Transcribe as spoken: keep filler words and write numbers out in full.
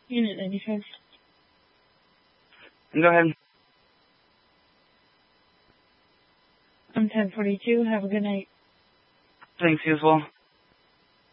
Unit ninety-five. Go ahead. I'm ten forty-two. Have a good night. Thanks, you as well.